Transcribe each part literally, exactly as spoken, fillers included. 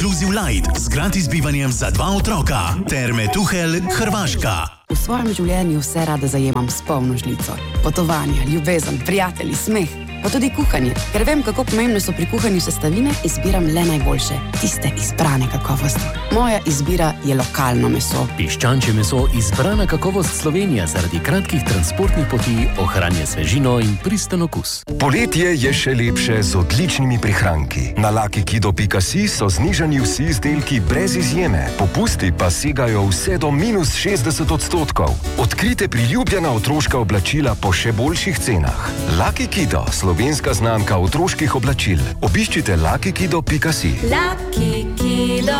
Inclusive Light z gratis bivanjem za dva otroka. Terme Tuhelj, Hrvaška. V svojem življenju vse rada zajemam s polno žlico. Potovanja, ljubezen, prijatelji, smeh, pa tudi kuhanje. Ker vem, kako pomembne so pri kuhanju sestavine, izbiram le najboljše, tiste izbrane kakovosti. Moja izbira je lokalno meso. Piščančje meso izbrana kakovost Slovenija zaradi kratkih transportnih poti ohranja svežino in pristen okus. Poletje je še lepše z odličnimi prihranki. Na lucky kido pika si so znižani vsi izdelki brez izjeme. Popusti pa segajo vse do minus šestdeset odstotkov. Odkrite priljubljena otroška oblačila po še boljših cenah. Lucky Kido, slovenska znamka otroških oblačil. Obiščite lucky kido pika si. Lucky Kido.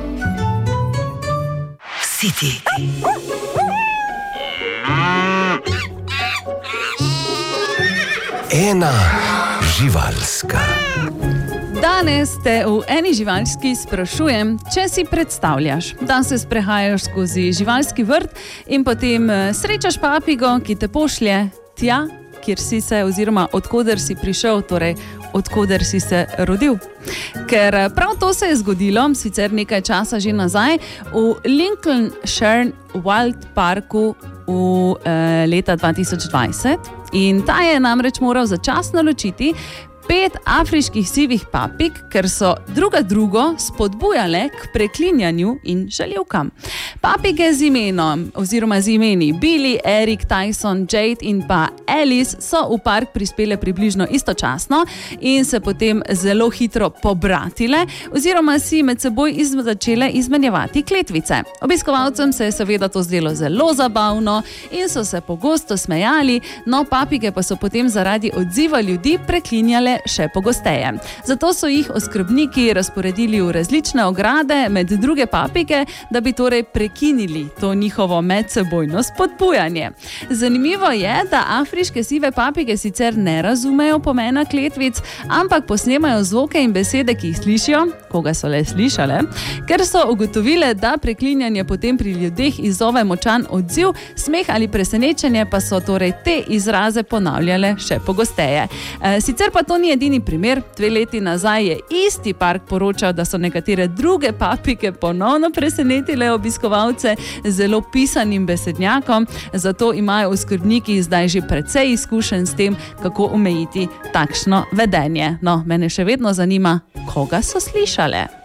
City. Ena živalska. Danes te v eni živalski sprašujem, če si predstavljaš, da se sprehajaš skozi živalski vrt in potem srečaš papigo, ki te pošlje tja, kjer si se oziroma odkoder si prišel, torej odkoder si se rodil. Ker prav to se je zgodilo, sicer nekaj časa že nazaj, v Lincolnshire Wild Parku v eh, leta dva tisoč dvajset in ta je namreč moral začasno ločiti pet afriških sivih papig, ker so druga drugo spodbujale k preklinjanju in žaljivkam. Papige z imenom oziroma z imeni Billy, Eric, Tyson, Jade in pa Alice so v park prispele približno istočasno in se potem zelo hitro pobratile oziroma si med seboj iz- začele izmenjevati kletvice. Obiskovalcem se je seveda to zdelo zelo zabavno in so se pogosto smejali, no papige pa so potem zaradi odziva ljudi preklinjale še pogosteje. Zato so jih oskrbniki razporedili v različne ograde med druge papige, da bi torej prekinili to njihovo medsebojno spodbujanje. Zanimivo je, da afriške sive papige sicer ne razumejo pomena kletvic, ampak posnemajo zvoke in besede, ki jih slišijo, koga so le slišale, ker so ugotovile, da preklinjanje potem pri ljudeh izzove močan odziv, smeh ali presenečenje pa so torej te izraze ponavljale še pogosteje. E, sicer pa to ni edini primer. Dve leti nazaj je isti park poročal, da so nekatere druge papige ponovno presenetile obiskovalce z zelo pisanim besednjakom, zato imajo oskrbniki zdaj že precej izkušenj s tem, kako omejiti takšno vedenje. No, mene še vedno zanima, koga so slišale.